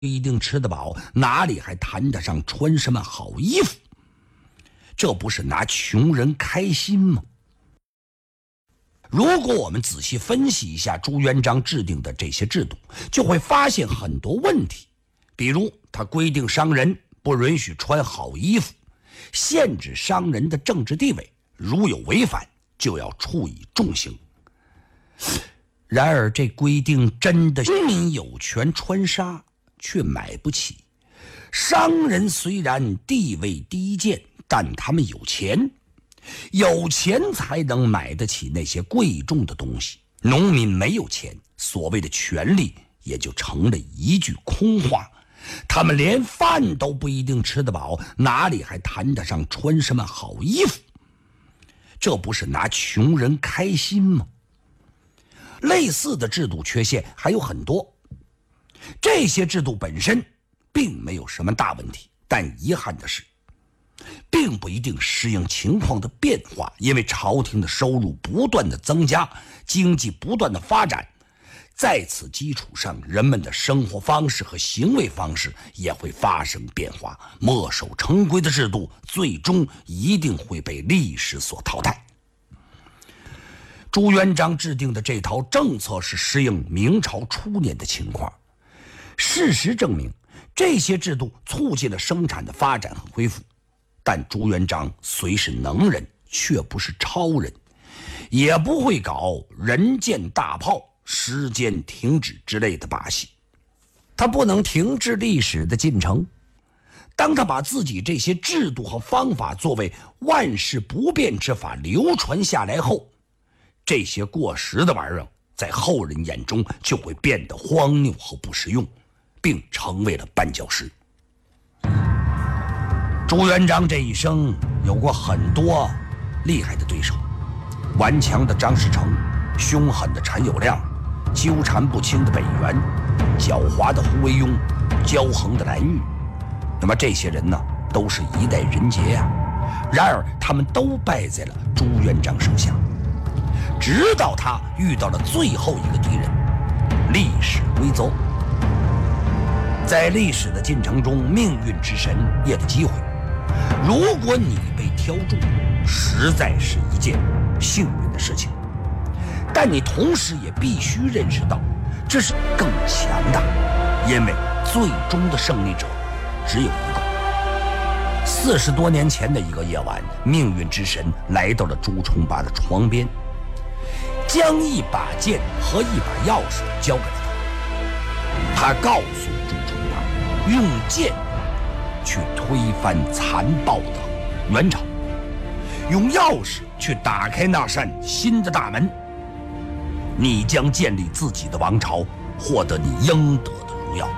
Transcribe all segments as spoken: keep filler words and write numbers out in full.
不一定吃得饱，哪里还谈得上穿什么好衣服？这不是拿穷人开心吗？如果我们仔细分析一下朱元璋制定的这些制度，就会发现很多问题。比如他规定商人不允许穿好衣服，限制商人的政治地位，如有违反就要处以重刑。然而这规定真的公民有权穿纱，却买不起。商人虽然地位低贱，但他们有钱，有钱才能买得起那些贵重的东西。农民没有钱，所谓的权利也就成了一句空话。他们连饭都不一定吃得饱，哪里还谈得上穿什么好衣服？这不是拿穷人开心吗？类似的制度缺陷还有很多，这些制度本身并没有什么大问题，但遗憾的是并不一定适应情况的变化，因为朝廷的收入不断的增加，经济不断的发展，在此基础上，人们的生活方式和行为方式也会发生变化，墨守成规的制度最终一定会被历史所淘汰。朱元璋制定的这套政策是适应明朝初年的情况，事实证明这些制度促进了生产的发展和恢复。但朱元璋虽是能人，却不是超人，也不会搞人见大炮时间停止之类的把戏。他不能停滞历史的进程。当他把自己这些制度和方法作为万世不变之法流传下来后，这些过时的玩意儿在后人眼中就会变得荒谬和不实用，并成为了绊脚石。朱元璋这一生有过很多厉害的对手，顽强的张士诚，凶狠的陈友谅，纠缠不清的北元，狡猾的胡惟庸，骄横的蓝玉。那么这些人呢，都是一代人杰呀、啊。然而他们都败在了朱元璋手下，直到他遇到了最后一个敌人——历史规则。在历史的进程中，命运之神也的机会。如果你被挑中，实在是一件幸运的事情，但你同时也必须认识到，这是更强大，因为最终的胜利者只有一个。四十多年前的一个夜晚，命运之神来到了朱重八的床边，将一把剑和一把钥匙交给了他。他告诉朱重八，用剑去推翻残暴的元朝，用钥匙去打开那扇新的大门，你将建立自己的王朝，获得你应得的荣耀。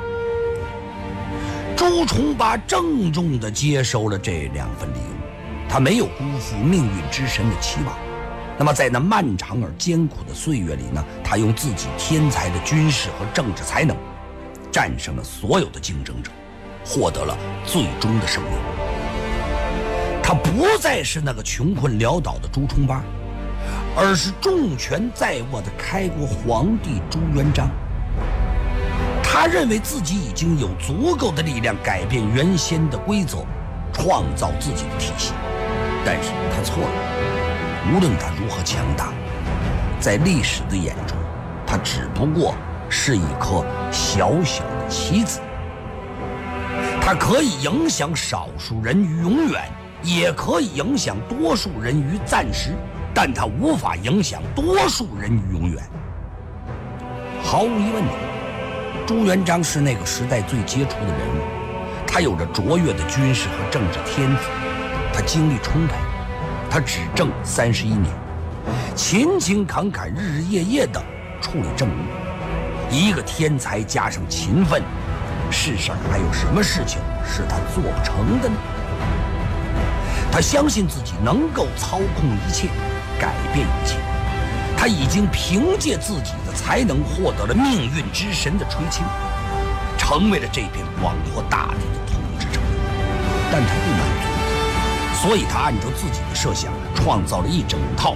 朱重八郑重地接收了这两份礼物，他没有辜负命运之神的期望。那么在那漫长而艰苦的岁月里呢，他用自己天才的军事和政治才能，战胜了所有的竞争者，获得了最终的胜利。他不再是那个穷困潦倒的朱重八，而是重权在握的开国皇帝朱元璋。他认为自己已经有足够的力量改变原先的规则，创造自己的体系。但是他错了，无论他如何强大，在历史的眼中，他只不过是一颗小小的棋子。它可以影响少数人于永远，也可以影响多数人于暂时，但它无法影响多数人于永远。毫无疑问的，朱元璋是那个时代最杰出的人物，他有着卓越的军事和政治天赋，他精力充沛，他只政三十一年，勤勤恳恳，日日夜夜地处理政务。一个天才加上勤奋，世上还有什么事情是他做不成的呢？他相信自己能够操控一切，改变一切。他已经凭借自己的才能获得了命运之神的垂青，成为了这片广阔大地的统治者。但他不满足，所以他按照自己的设想创造了一整套